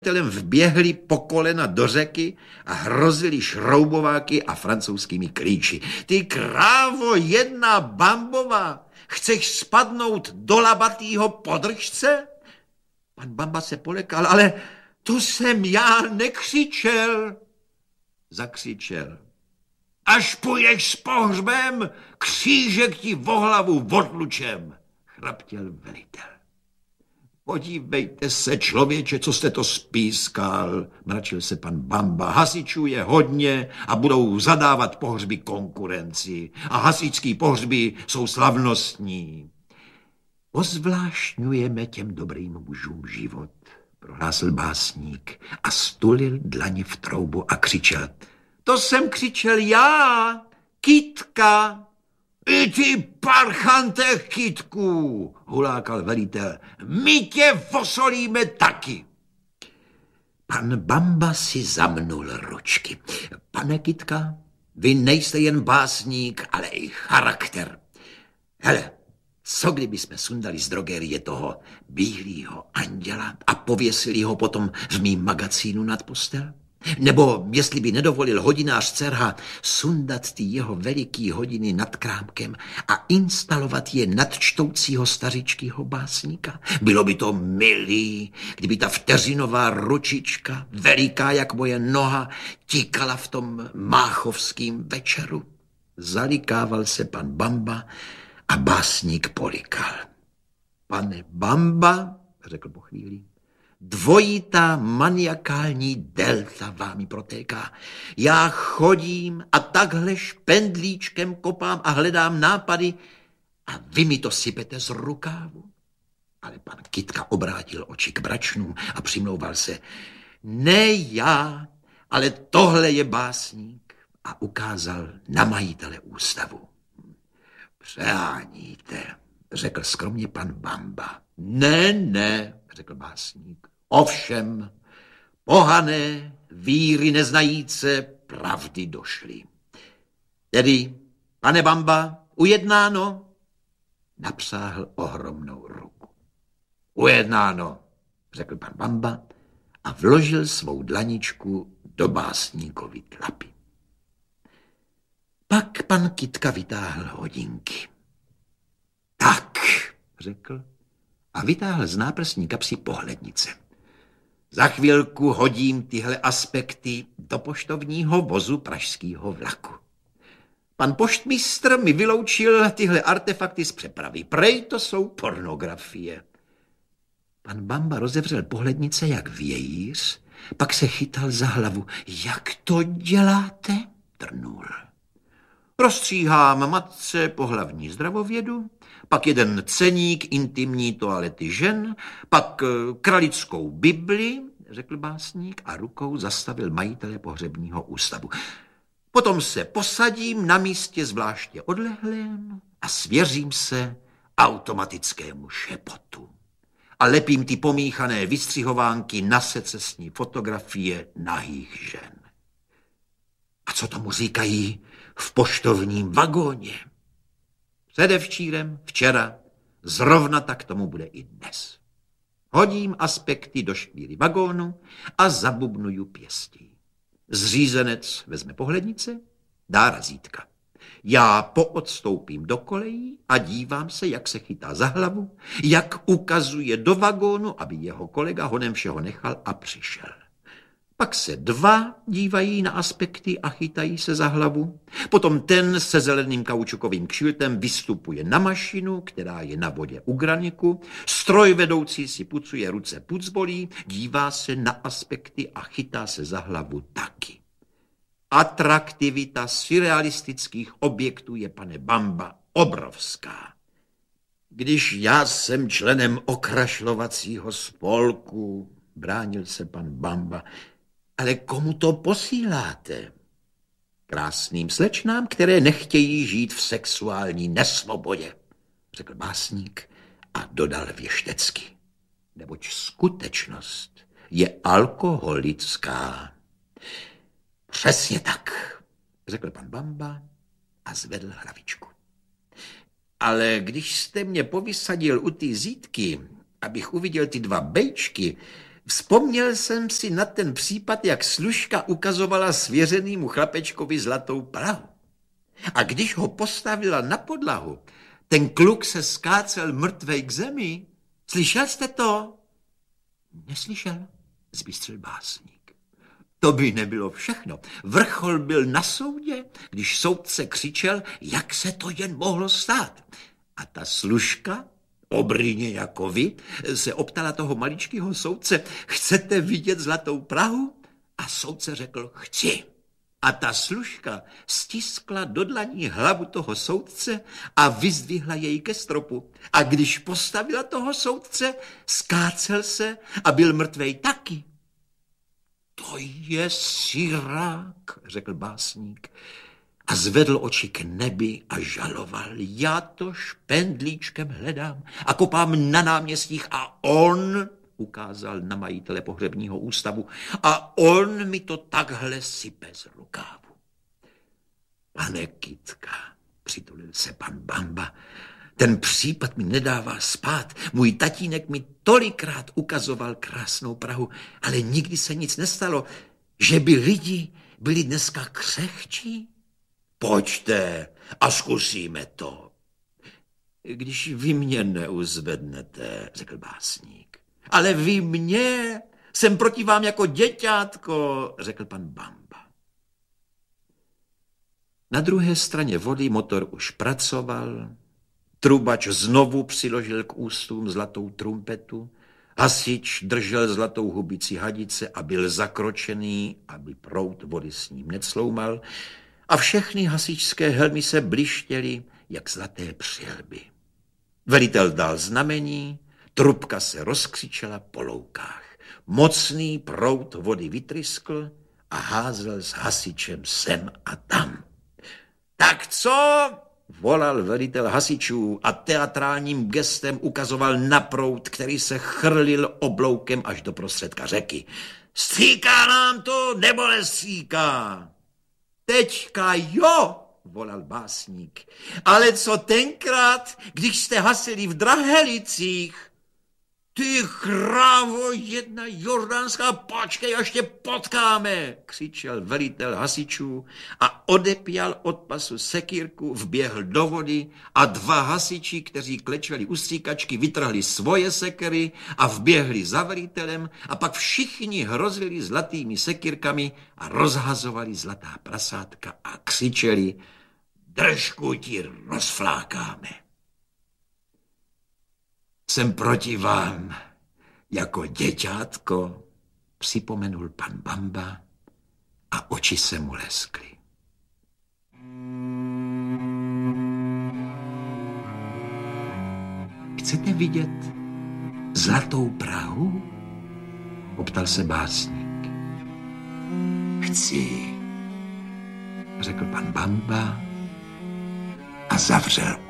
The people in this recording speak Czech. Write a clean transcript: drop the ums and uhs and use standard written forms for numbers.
vběhli po kolena do řeky a hrozili šroubováky a francouzskými klíči. Ty krávo, jedna bambová, chceš spadnout do labatýho podržce? Pan Bamba se polekal, ale to jsem já nekřičel. Zakřičel. Až půjdeš s pohřbem, křížek ti vo hlavu odlučem, chraptěl velitel. Podívejte se, člověče, co jste to spískal, mračil se pan Bamba. Hasičů je hodně a budou zadávat pohřby konkurenci. A hasičský pohřby jsou slavnostní. Ozvláštňujeme těm dobrým mužům život, prohlásil básník a stulil dlaně v troubu a křičel. To jsem křičel já, Kytka. I ty parchante, Kytku, hulákal velitel, my tě vosolíme taky. Pan Bamba si zamnul ručky. Pane Kytka, vy nejste jen básník, ale i charakter. Hele, co kdyby jsme sundali z drogerie toho bílýho anděla a pověsili ho potom v mým magazínu nad postel? Nebo jestli by nedovolil hodinář Cerha sundat ty jeho veliký hodiny nad krámkem a instalovat je nad čtoucího stařičkýho básníka. Bylo by to milý, kdyby ta vteřinová ručička, veliká jak moje noha, tíkala v tom máchovským večeru. Zalikával se pan Bamba a básník polikal. Pane Bamba, řekl po chvíli, dvojitá maniakální delta vámi protéká. Já chodím a takhle špendlíčkem kopám a hledám nápady a vy mi to sypete z rukávu. Ale pan Kytka obrátil oči k bračnům a přimlouval se. Ne já, ale tohle je básník a ukázal na majitele ústavu. Přeháníte, řekl skromně pan Bamba. Ne, řekl básník. Ovšem, pohané, víry neznajíce, pravdy došly. Tedy, pane Bamba, ujednáno? Napsáhl ohromnou ruku. Ujednáno, řekl pan Bamba a vložil svou dlaničku do básníkovy tlapy. Pak pan Kytka vytáhl hodinky. Tak, řekl a vytáhl z náprsní kapsy pohlednice. Za chvilku hodím tyhle aspekty do poštovního vozu pražského vlaku. Pan poštmistr mi vyloučil tyhle artefakty z přepravy. Prej to jsou pornografie. Pan Bamba rozevřel pohlednice jak vějíř, pak se chytal za hlavu. Jak to děláte? Trnul. Rozstříhám matce pohlavní zdravovědu, pak jeden ceník intimní toalety žen, pak kralickou Bibli, řekl básník a rukou zastavil majitele pohřebního ústavu. Potom se posadím na místě zvláště odlehlém a svěřím se automatickému šepotu. A lepím ty pomíchané vystřihovánky na secesní fotografie nahých žen. A co tomu říkají v poštovním vagóně? Předevčírem, včera, zrovna tak tomu bude i dnes. Hodím aspekty do špíry vagónu a zabubnuju pěstí. Zřízenec vezme pohlednice, dá razítka. Já poodstoupím do kolejí a dívám se, jak se chytá za hlavu, jak ukazuje do vagónu, aby jeho kolega honem všeho nechal a přišel. Pak se dva dívají na aspekty a chytají se za hlavu. Potom ten se zeleným kaučukovým kšiltem vystupuje na mašinu, která je na vodě u graniku. Strojvedoucí si pucuje ruce pucbolí, dívá se na aspekty a chytá se za hlavu taky. Atraktivita surrealistických objektů je, pane Bamba, obrovská. Když já jsem členem okrašlovacího spolku, bránil se pan Bamba, ale komu to posíláte? Krásným slečnám, které nechtějí žít v sexuální nesvobodě, řekl básník a dodal věštecky. Neboť skutečnost je alkoholická. Přesně tak, řekl pan Bamba a zvedl hlavičku. Ale když jste mě povysadil u té zítky, abych uviděl ty dva bejčky, Vzpomněl jsem si na ten případ, jak služka ukazovala svěřenýmu chlapečkovi zlatou Prahu. A když ho postavila na podlahu, ten kluk se skácel mrtvej k zemi. Slyšel jste to? Neslyšel, zbystřil básník. To by nebylo všechno. Vrchol byl na soudě, když soudce křičel, jak se to jen mohlo stát. A ta služka, obryně jako vy, se optala toho maličkého soudce, chcete vidět zlatou Prahu? A soudce řekl, chci. A ta služka stiskla do dlaní hlavu toho soudce a vyzdvihla jej ke stropu. A když postavila toho soudce, skácel se a byl mrtvej taky. To je sirák, řekl básník a zvedl oči k nebi a žaloval. Já to špendlíčkem hledám a kopám na náměstích a on, ukázal na majitele pohřebního ústavu, a on mi to takhle sype z rukávu. Pane Kytka, přitulil se pan Bamba, ten případ mi nedává spát. Můj tatínek mi tolikrát ukazoval krásnou Prahu, ale nikdy se nic nestalo, že by lidi byli dneska křehčí. Pojďte a zkusíme to. Když vy mě neuzvednete, řekl básník. Ale vy mě, jsem proti vám jako děťátko, řekl pan Bamba. Na druhé straně vody motor už pracoval, trubač znovu přiložil k ústům zlatou trumpetu, hasič držel zlatou hubici hadice a byl zakročený, aby proud vody s ním necloumal, a všechny hasičské helmy se blištěly, jak zlaté přilby. Velitel dal znamení, trubka se rozkřičela po loukách. Mocný proud vody vytryskl a házel s hasičem sem a tam. Tak co? Volal velitel hasičů a teatrálním gestem ukazoval na proud, který se chrlil obloukem až do prostředka řeky. Stříká nám to, nebo nestříká? Teďka jo, volal básník, ale co tenkrát, když jste hasili v Drahelicích? Ty krávo, jedna jordánská, počkej, až tě potkáme, křičel velitel hasičů a odepěl od pasu sekírku, vběhl do vody a dva hasiči, kteří klečeli u stříkačky, vytrhli svoje sekery a vběhli za velitelem a pak všichni hrozili zlatými sekírkami a rozhazovali zlatá prasátka a křičeli, držku ti rozflákáme. Jsem proti vám jako děťátko, připomenul pan Bamba a oči se mu leskly. Chcete vidět zlatou Prahu? Optal se básník. Chci, řekl pan Bamba a zavřel